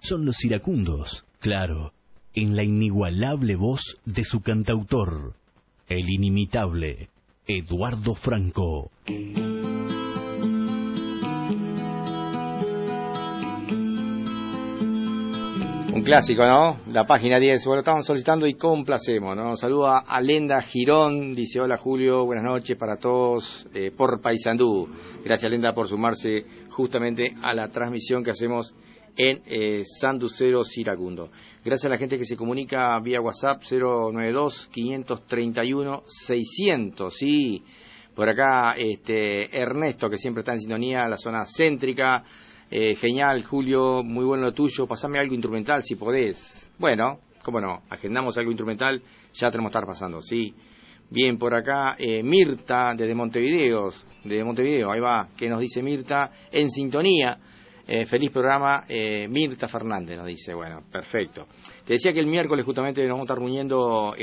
son los iracundos, claro, en la inigualable voz de su cantautor, el inimitable Eduardo Franco. Un clásico, ¿no? La página 10. Bueno, estaban solicitando y complacemos, ¿no? Saluda a Lenda Girón, dice: hola Julio, buenas noches para todos por Paysandú. Gracias, Lenda, por sumarse justamente a la transmisión que hacemos en Sanducero Iracundo. Gracias a la gente que se comunica vía WhatsApp 092-531-600, sí. Por acá Ernesto, que siempre está en sintonía, la zona céntrica. Genial, Julio, muy bueno lo tuyo. Pasame algo instrumental si podés. Bueno, cómo no, agendamos algo instrumental, ya tenemos que estar pasando, sí. Bien, por acá Mirta, desde Montevideo, ahí va, ¿qué nos dice Mirta? En sintonía, feliz programa, Mirta Fernández nos dice, bueno, perfecto. Te decía que el miércoles justamente nos vamos a estar reuniendo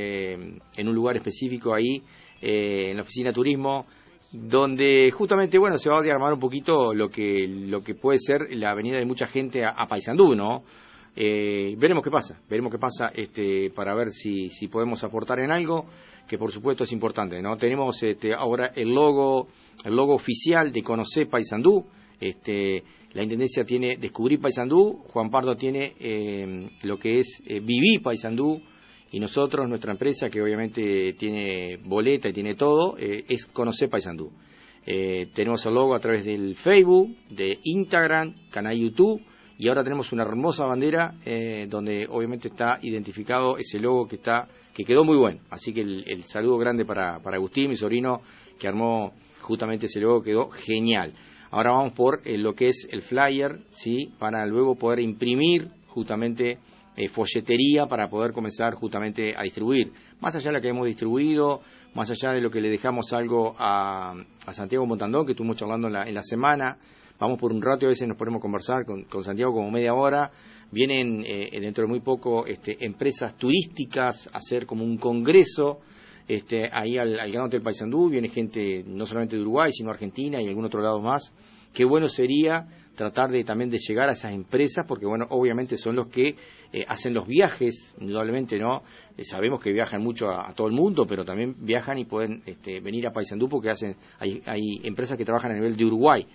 en un lugar específico ahí, en la oficina de turismo, donde justamente, bueno, se va a diagramar un poquito lo que puede ser la venida de mucha gente a Paysandú, ¿no? Veremos qué pasa para ver si podemos aportar en algo, que por supuesto es importante, ¿no? Tenemos ahora el logo oficial de Conocer Paysandú, la Intendencia tiene Descubrir Paysandú, Juan Pardo tiene lo que es Viví Paysandú, y nosotros, nuestra empresa, que obviamente tiene boleta y tiene todo, es Conocer Paysandú. Tenemos el logo a través del Facebook, de Instagram, canal YouTube, y ahora tenemos una hermosa bandera donde obviamente está identificado ese logo que quedó muy bueno. Así que el saludo grande para Agustín, mi sobrino, que armó justamente ese logo, quedó genial. Ahora vamos por lo que es el flyer, ¿sí? Para luego poder imprimir justamente folletería para poder comenzar justamente a distribuir. Más allá de la que hemos distribuido, más allá de lo que le dejamos algo a Santiago Montandón, que estuvimos charlando en la semana, vamos por un rato, a veces nos ponemos a conversar con Santiago como media hora, vienen dentro de muy poco empresas turísticas a hacer como un congreso ahí al Gran Hotel Paysandú, viene gente no solamente de Uruguay, sino Argentina y algún otro lado más. Qué bueno sería tratar también de llegar a esas empresas, porque bueno, obviamente son los que hacen los viajes, indudablemente, ¿no? Sabemos que viajan mucho a todo el mundo, pero también viajan y pueden venir a Paysandú porque hay empresas que trabajan a nivel de Uruguay.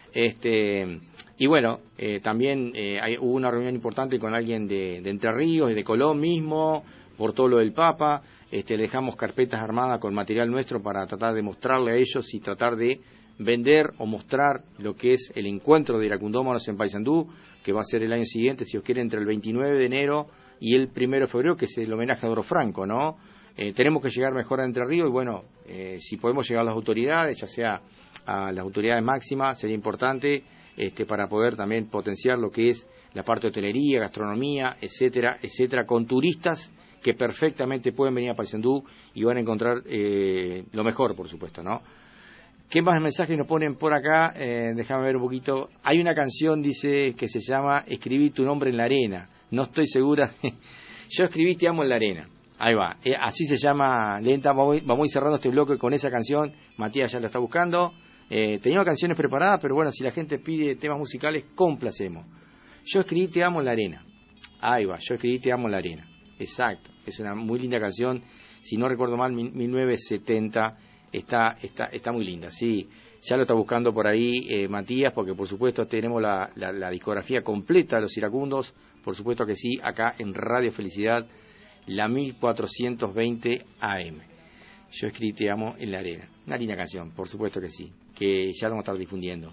Y bueno, también hubo una reunión importante con alguien de Entre Ríos, de Colón mismo, por todo lo del Papa. Le dejamos carpetas armadas con material nuestro para tratar de mostrarle a ellos y tratar de vender o mostrar lo que es el encuentro de iracundómanos en Paysandú, que va a ser el año siguiente, si os quiere, entre el 29 de enero y el 1 de febrero, que es el homenaje a Doro Franco, ¿no? Tenemos que llegar mejor a Entre Ríos y bueno, si podemos llegar a las autoridades, ya sea a las autoridades máximas, sería importante para poder también potenciar lo que es la parte de hotelería, gastronomía, etcétera, etcétera, con turistas que perfectamente pueden venir a Paysandú y van a encontrar lo mejor, por supuesto, ¿no? ¿Qué más mensajes nos ponen por acá? Déjame ver un poquito. Hay una canción, dice, que se llama Escribí tu nombre en la arena. No estoy segura. Yo escribí Te amo en la arena. Ahí va. Así se llama, lenta. Vamos a ir cerrando este bloque con esa canción. Matías ya la está buscando. Tenía canciones preparadas, pero bueno, si la gente pide temas musicales, complacemos. Yo escribí Te amo en la arena. Ahí va. Yo escribí Te amo en la arena. Exacto. Es una muy linda canción. Si no recuerdo mal, 1970. Está muy linda, sí. Ya lo está buscando por ahí Matías, porque por supuesto tenemos la discografía completa de los iracundos, por supuesto que sí, acá en Radio Felicidad, la 1420 AM. Yo escribí Te amo en la arena. Una linda canción, por supuesto que sí, que ya lo vamos a estar difundiendo.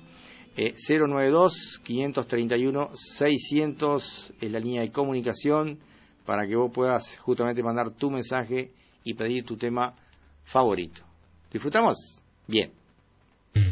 092-531-600 es la línea de comunicación para que vos puedas justamente mandar tu mensaje y pedir tu tema favorito. ¿Disfrutamos? Bien.